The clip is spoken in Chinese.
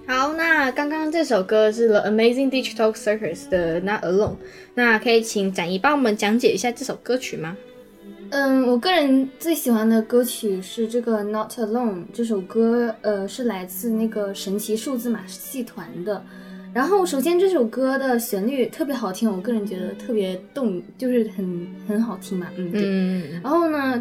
好，那刚刚这首歌是 The Amazing Digital Circus 的 Not Alone， 那可以请展怡帮我们讲解一下这首歌曲吗？ 我个人最喜欢的歌曲是这个 Not Alone 这首歌，是来自那个神奇数字马戏团的。然后首先这首歌的旋律特别好听，我个人觉得特别就是很好听嘛，对。然后呢